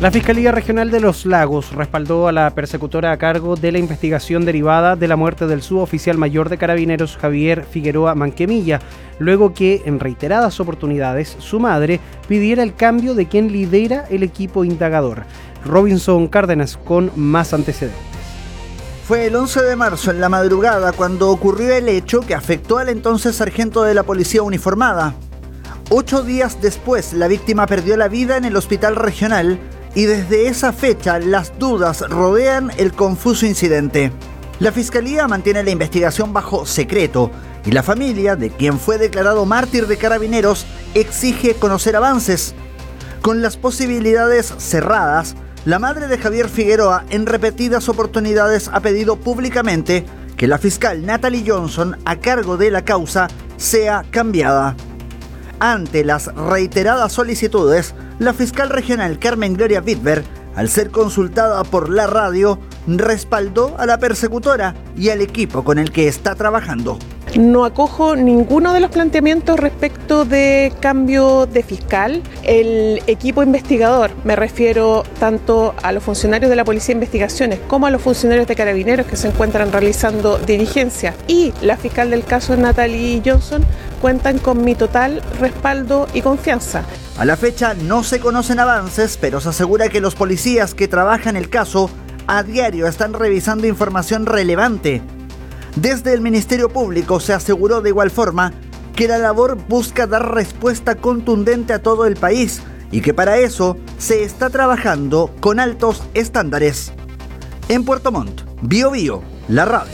La Fiscalía Regional de Los Lagos respaldó a la persecutora a cargo de la investigación derivada de la muerte del suboficial mayor de Carabineros Javier Figueroa Manquemilla, luego que en reiteradas oportunidades su madre pidiera el cambio de quien lidera el equipo indagador. Robinson Cárdenas con más antecedentes. Fue el 11 de marzo en la madrugada cuando ocurrió el hecho que afectó al entonces sargento de la policía uniformada. 8 días después, la víctima perdió la vida en el hospital regional y desde esa fecha las dudas rodean el confuso incidente. La Fiscalía mantiene la investigación bajo secreto y la familia de quien fue declarado mártir de Carabineros exige conocer avances. Con las posibilidades cerradas, la madre de Javier Figueroa en repetidas oportunidades ha pedido públicamente que la fiscal Natalie Johnson, a cargo de la causa, sea cambiada. Ante las reiteradas solicitudes, la fiscal regional Carmen Gloria Wittberg, al ser consultada por la radio, respaldó a la persecutora y al equipo con el que está trabajando. No acojo ninguno de los planteamientos respecto de cambio de fiscal. El equipo investigador, me refiero tanto a los funcionarios de la Policía de Investigaciones como a los funcionarios de Carabineros que se encuentran realizando diligencia, y la fiscal del caso Natalie Johnson, cuentan con mi total respaldo y confianza. A la fecha no se conocen avances, pero se asegura que los policías que trabajan el caso a diario están revisando información relevante. Desde el Ministerio Público se aseguró de igual forma que la labor busca dar respuesta contundente a todo el país y que para eso se está trabajando con altos estándares. En Puerto Montt, Bio Bio, la radio.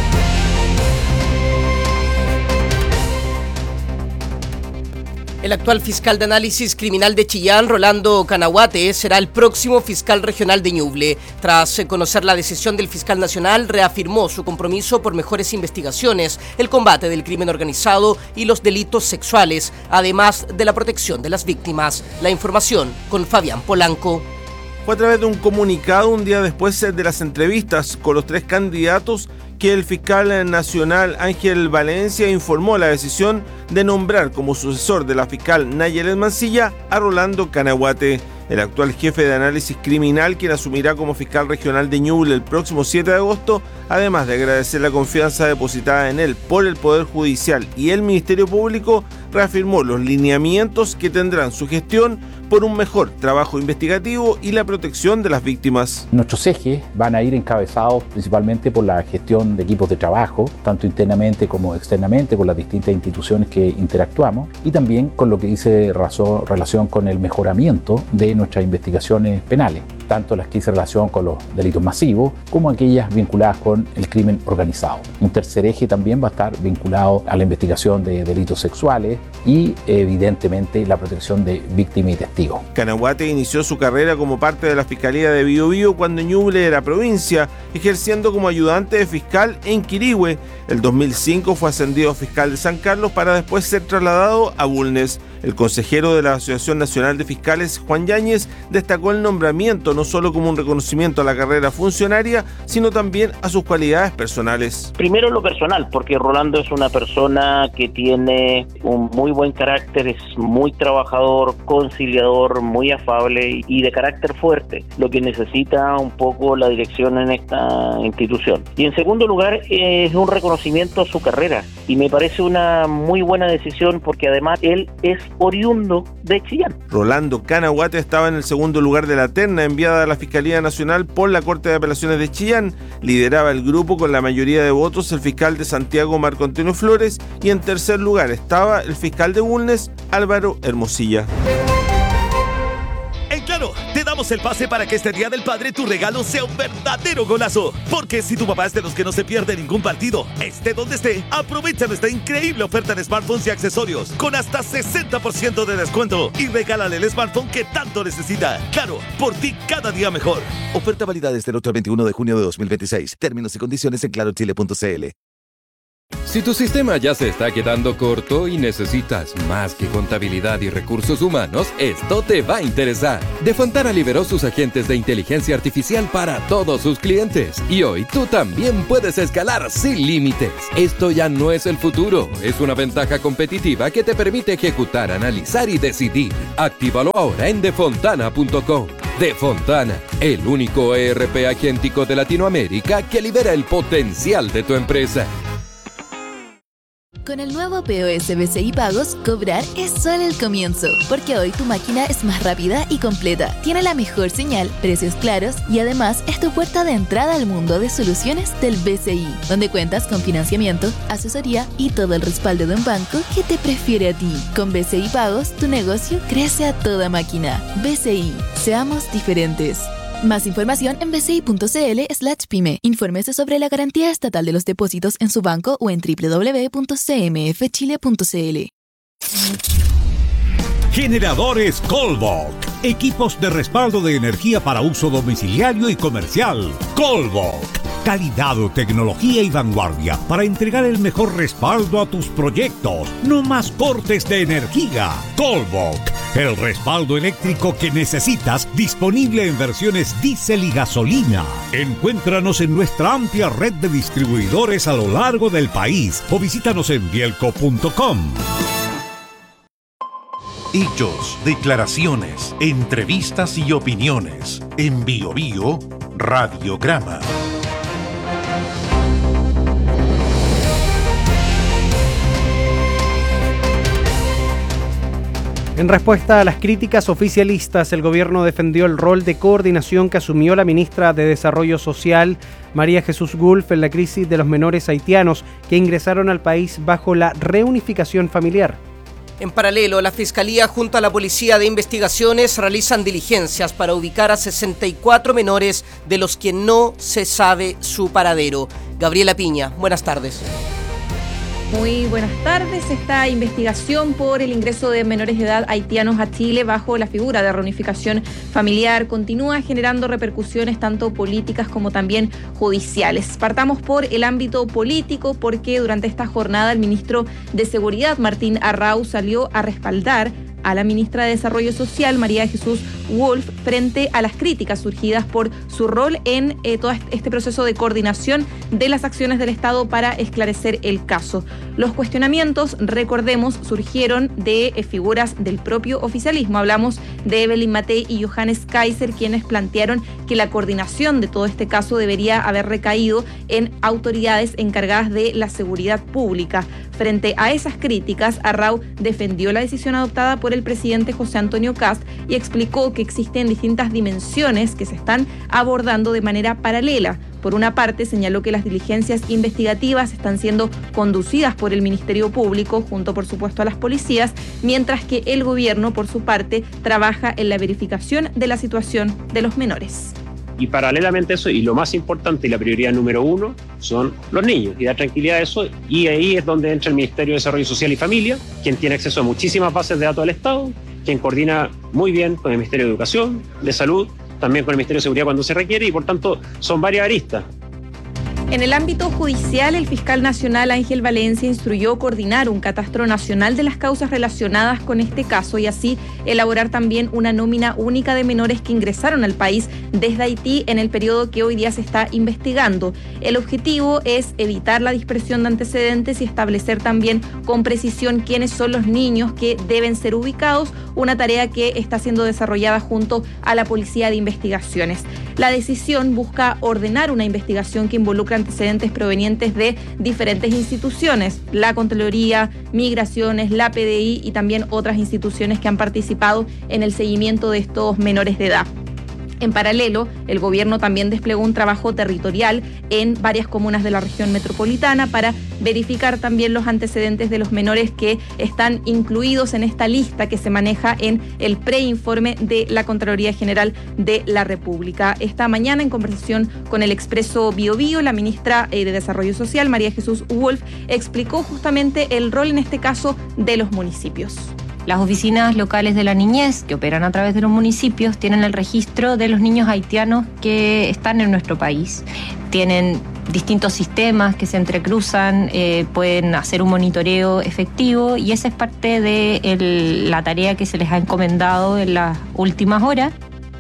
El actual fiscal de análisis criminal de Chillán, Rolando Canahuate, será el próximo fiscal regional de Ñuble. Tras conocer la decisión del fiscal nacional, reafirmó su compromiso por mejores investigaciones, el combate del crimen organizado y los delitos sexuales, además de la protección de las víctimas. La información con Fabián Polanco. Fue a través de un comunicado un día después de las entrevistas con los 3 candidatos que el fiscal nacional Ángel Valencia informó la decisión de nombrar como sucesor de la fiscal Nayelet Mancilla a Rolando Canahuate, el actual jefe de análisis criminal, quien asumirá como fiscal regional de Ñuble el próximo 7 de agosto, además de agradecer la confianza depositada en él por el Poder Judicial y el Ministerio Público, reafirmó los lineamientos que tendrán su gestión por un mejor trabajo investigativo y la protección de las víctimas. Nuestros ejes van a ir encabezados principalmente por la gestión de equipos de trabajo, tanto internamente como externamente, con las distintas instituciones que interactuamos, y también con lo que dice relación con el mejoramiento de nuestras investigaciones penales, tanto las que hice relación con los delitos masivos como aquellas vinculadas con el crimen organizado. Un tercer eje también va a estar vinculado a la investigación de delitos sexuales y evidentemente la protección de víctimas y testigos. Canahuate inició su carrera como parte de la Fiscalía de Bio Bio cuando Ñuble era provincia, ejerciendo como ayudante de fiscal en Quirihue. El 2005 fue ascendido a fiscal de San Carlos para después ser trasladado a Bulnes. El consejero de la Asociación Nacional de Fiscales, Juan Yáñez, destacó el nombramiento no solo como un reconocimiento a la carrera funcionaria, sino también a sus cualidades personales. Primero lo personal, porque Rolando es una persona que tiene un muy buen carácter, es muy trabajador, conciliador, muy afable y de carácter fuerte, lo que necesita un poco la dirección en esta institución. Y en segundo lugar, es un reconocimiento a su carrera, y me parece una muy buena decisión porque además él es oriundo de Chillán. Rolando Canahuate estaba en el segundo lugar de la terna enviada a la Fiscalía Nacional por la Corte de Apelaciones de Chillán. Lideraba el grupo con la mayoría de votos el fiscal de Santiago, Marco Antonio Flores, y en tercer lugar estaba el fiscal de Bulnes, Álvaro Hermosilla. En Claro, te damos el pase para que este Día del Padre tu regalo sea un verdadero golazo. Porque si tu papá es de los que no se pierde ningún partido, esté donde esté, aprovecha nuestra increíble oferta de smartphones y accesorios con hasta 60% de descuento y regálale el smartphone que tanto necesita. Claro, por ti cada día mejor. Oferta válida desde el 8 al 21 de junio de 2026. Términos y condiciones en clarochile.cl. Si tu sistema ya se está quedando corto y necesitas más que contabilidad y recursos humanos, esto te va a interesar. Defontana liberó sus agentes de inteligencia artificial para todos sus clientes. Y hoy tú también puedes escalar sin límites. Esto ya no es el futuro, es una ventaja competitiva que te permite ejecutar, analizar y decidir. Actívalo ahora en defontana.com. De Fontana, el único ERP agéntico de Latinoamérica que libera el potencial de tu empresa. Con el nuevo POS BCI Pagos, cobrar es solo el comienzo, porque hoy tu máquina es más rápida y completa, tiene la mejor señal, precios claros y además es tu puerta de entrada al mundo de soluciones del BCI, donde cuentas con financiamiento, asesoría y todo el respaldo de un banco que te prefiere a ti. Con BCI Pagos, tu negocio crece a toda máquina. BCI, seamos diferentes. Más información en bci.cl/pyme. Infórmese sobre la garantía estatal de los depósitos en su banco o en www.cmfchile.cl. Generadores Colbok. Equipos de respaldo de energía para uso domiciliario y comercial. Colbok. Calidad, tecnología y vanguardia para entregar el mejor respaldo a tus proyectos. No más cortes de energía. Colbok. El respaldo eléctrico que necesitas, disponible en versiones diésel y gasolina. Encuéntranos en nuestra amplia red de distribuidores a lo largo del país o visítanos en bielco.com. Hechos, declaraciones, entrevistas y opiniones. En Bio Bio, Radiograma. En respuesta a las críticas oficialistas, el gobierno defendió el rol de coordinación que asumió la ministra de Desarrollo Social, María Jesús Gulf, en la crisis de los menores haitianos que ingresaron al país bajo la reunificación familiar. En paralelo, la Fiscalía junto a la Policía de Investigaciones realizan diligencias para ubicar a 64 menores de los que no se sabe su paradero. Gabriela Piña, buenas tardes. Muy buenas tardes. Esta investigación por el ingreso de menores de edad haitianos a Chile bajo la figura de reunificación familiar continúa generando repercusiones tanto políticas como también judiciales. Partamos por el ámbito político porque durante esta jornada el ministro de Seguridad, Martín Arrau, salió a respaldar a la ministra de Desarrollo Social, María Jesús Wolf, frente a las críticas surgidas por su rol en todo este proceso de coordinación de las acciones del Estado para esclarecer el caso. Los cuestionamientos, recordemos, surgieron de figuras del propio oficialismo. Hablamos de Evelyn Matei y Johannes Kaiser, quienes plantearon que la coordinación de todo este caso debería haber recaído en autoridades encargadas de la seguridad pública. Frente a esas críticas, Arrau defendió la decisión adoptada por el presidente José Antonio Kast y explicó que existen distintas dimensiones que se están abordando de manera paralela. Por una parte, señaló que las diligencias investigativas están siendo conducidas por el Ministerio Público, junto por supuesto a las policías, mientras que el gobierno, por su parte, trabaja en la verificación de la situación de los menores. Y paralelamente a eso, y lo más importante y la prioridad número uno, son los niños, y dar tranquilidad a eso, y ahí es donde entra el Ministerio de Desarrollo Social y Familia, quien tiene acceso a muchísimas bases de datos del Estado, quien coordina muy bien con el Ministerio de Educación, de Salud, también con el Ministerio de Seguridad cuando se requiere, y por tanto son varias aristas. En el ámbito judicial, el fiscal nacional Ángel Valencia instruyó coordinar un catastro nacional de las causas relacionadas con este caso y así elaborar también una nómina única de menores que ingresaron al país desde Haití en el periodo que hoy día se está investigando. El objetivo es evitar la dispersión de antecedentes y establecer también con precisión quiénes son los niños que deben ser ubicados, una tarea que está siendo desarrollada junto a la Policía de Investigaciones. La decisión busca ordenar una investigación que involucra antecedentes provenientes de diferentes instituciones, la Contraloría, Migraciones, la PDI y también otras instituciones que han participado en el seguimiento de estos menores de edad. En paralelo, el gobierno también desplegó un trabajo territorial en varias comunas de la región metropolitana para verificar también los antecedentes de los menores que están incluidos en esta lista que se maneja en el preinforme de la Contraloría General de la República. Esta mañana, en conversación con el Expreso Bio Bio, la ministra de Desarrollo Social, María Jesús Wolf, explicó justamente el rol en este caso de los municipios. Las oficinas locales de la niñez, que operan a través de los municipios, tienen el registro de los niños haitianos que están en nuestro país. Tienen distintos sistemas que se entrecruzan, pueden hacer un monitoreo efectivo y esa es parte de la tarea que se les ha encomendado en las últimas horas.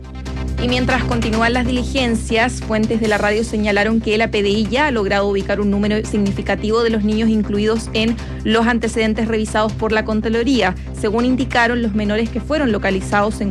Y mientras continúan las diligencias, fuentes de la radio señalaron que la PDI ya ha logrado ubicar un número significativo de los niños incluidos en los antecedentes revisados por la Contraloría. Según indicaron, los menores que fueron localizados en